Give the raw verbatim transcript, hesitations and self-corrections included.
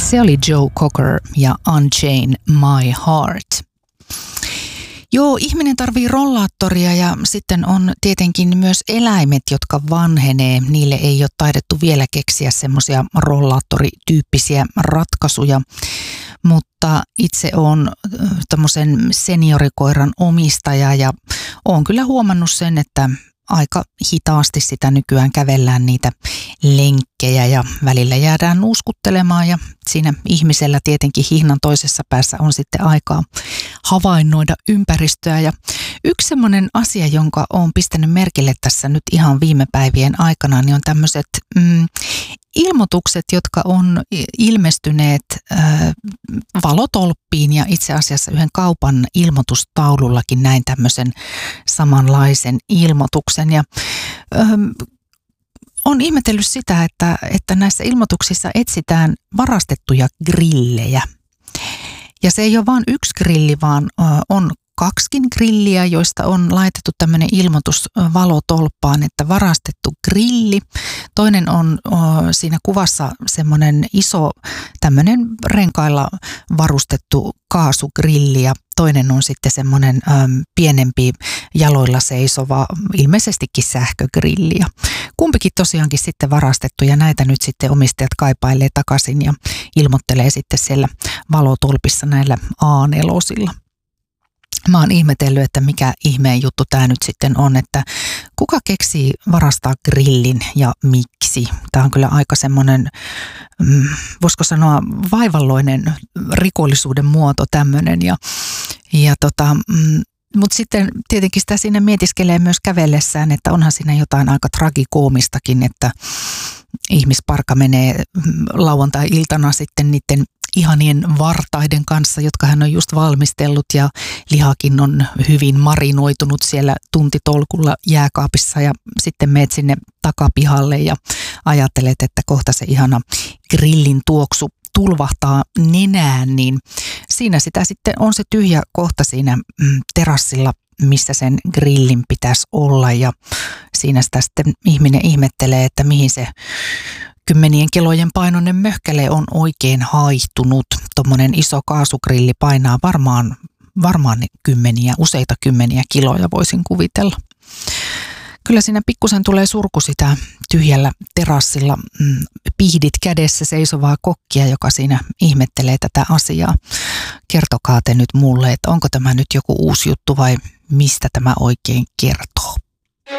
Se oli Joe Cocker ja Unchain My Heart. Joo, ihminen tarvii rollaattoria ja sitten on tietenkin myös eläimet, jotka vanhenee. Niille ei ole taidettu vielä keksiä semmoisia rollaattorityyppisiä ratkaisuja, mutta itse olen tämmöisen seniorikoiran omistaja ja olen kyllä huomannut sen, että aika hitaasti sitä nykyään kävellään niitä lenkkejä ja välillä jäädään nuuskuttelemaan ja siinä ihmisellä tietenkin hihnan toisessa päässä on sitten aikaa havainnoida ympäristöä. Ja yksi semmoinen asia, jonka olen pistänyt merkille tässä nyt ihan viime päivien aikana, niin on tämmöiset mm, ilmoitukset, jotka on ilmestyneet äh, valotolppiin ja itse asiassa yhden kaupan ilmoitustaulullakin näin tämmöisen samanlaisen ilmoituksen. Ja äh, on ihmetellyt sitä, että, että näissä ilmoituksissa etsitään varastettuja grillejä. Ja se ei ole vain yksi grilli, vaan äh, on kaksikin grilliä, joista on laitettu tämmöinen ilmoitus valotolppaan, että varastettu grilli. Toinen on o, siinä kuvassa semmoinen iso tämmöinen renkailla varustettu kaasugrilli ja toinen on sitten semmoinen äm, pienempi jaloilla seisova, ilmeisestikin sähkögrilli. Ja kumpikin tosiaankin sitten varastettu ja näitä nyt sitten omistajat kaipailee takaisin ja ilmoittelee sitten siellä valotolpissa näillä A nelosilla. Mä oon ihmetellyt, että mikä ihmeen juttu tämä nyt sitten on, että kuka keksii varastaa grillin ja miksi. Tämä on kyllä aika semmoinen, mm, voisiko sanoa vaivalloinen rikollisuuden muoto tämmöinen. Ja, ja tota, mm, mutta sitten tietenkin sitä siinä mietiskelee myös kävellessään, että onhan siinä jotain aika tragikoomistakin, että ihmisparka menee lauantai-iltana sitten niiden ihanien vartaiden kanssa, jotka hän on just valmistellut ja lihakin on hyvin marinoitunut siellä tuntitolkulla jääkaapissa ja sitten meet sinne takapihalle ja ajattelet, että kohta se ihana grillin tuoksu tulvahtaa nenään, niin siinä sitä sitten on se tyhjä kohta siinä terassilla, missä sen grillin pitäisi olla ja siinä sitä sitten ihminen ihmettelee, että mihin se kymmenien kilojen painoinen möhkäle on oikein haihtunut. Tuommoinen iso kaasugrilli painaa varmaan, varmaan kymmeniä, useita kymmeniä kiloja voisin kuvitella. Kyllä siinä pikkusen tulee surku sitä tyhjällä terassilla mm, pihdit kädessä seisovaa kokkia, joka siinä ihmettelee tätä asiaa. Kertokaa te nyt mulle, että onko tämä nyt joku uusi juttu vai mistä tämä oikein kertoo.